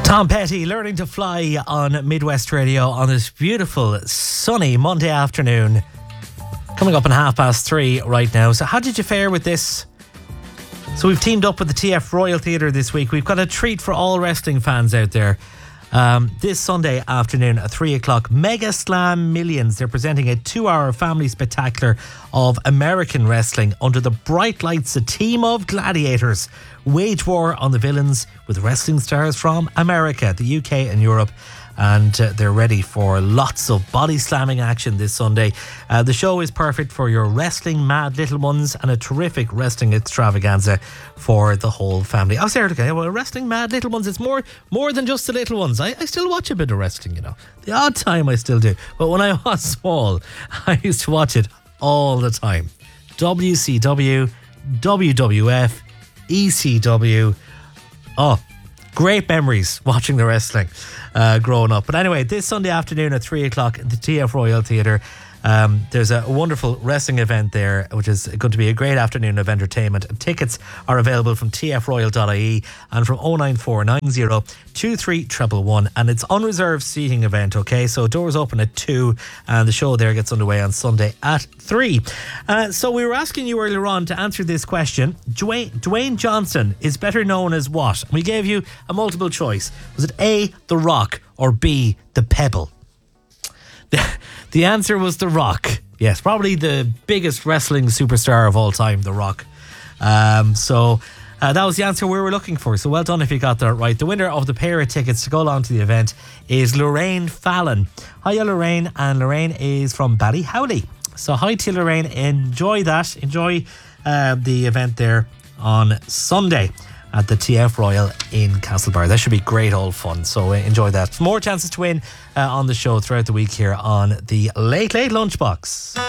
Tom Petty, Learning to Fly on Midwest Radio on this beautiful, sunny Monday afternoon. Coming up in 3:30 right now. So how did you fare with this? So we've teamed up with the TF Royal Theatre this week. We've got a treat for all wrestling fans out there. This Sunday afternoon at 3 o'clock, Mega Slam Millions. They're presenting a 2-hour family spectacular of American wrestling under the bright lights. A team of gladiators wage war on the villains with wrestling stars from America, the UK and Europe. And they're ready for lots of body slamming action this Sunday. The show is perfect for your wrestling mad little ones and a terrific wrestling extravaganza for the whole family. I was there, okay, well, wrestling mad little ones, it's more than just the little ones. I still watch a bit of wrestling, you know. The odd time I still do. But when I was small, I used to watch it all the time. WCW, WWF, ECW. Oh, great memories watching the wrestling growing up. But anyway, this Sunday afternoon at 3 o'clock at the TF Royal Theatre, there's a wonderful wrestling event there, which is going to be a great afternoon of entertainment. Tickets are available from tfroyal.ie and from 09490 23111, and it's unreserved seating event, okay? So doors open at 2 and the show there gets underway on Sunday at 3. So we were asking you earlier on to answer this question. Dwayne Johnson is better known as what? We gave you a multiple choice. Was it A, The Rock, or B, The Pebble? The answer was The Rock. Yes, probably the biggest wrestling superstar of all time, The Rock. That was the answer we were looking for. So well done if you got that right. The winner of the pair of tickets to go along to the event is Lorraine Fallon. Hiya, Lorraine. And Lorraine is from Ballyhowley. So hi to Lorraine. Enjoy that. Enjoy the event there on Sunday at the TF Royal in Castlebar. That should be great old fun, so enjoy that. More chances to win on the show throughout the week here on the Late Late Lunchbox.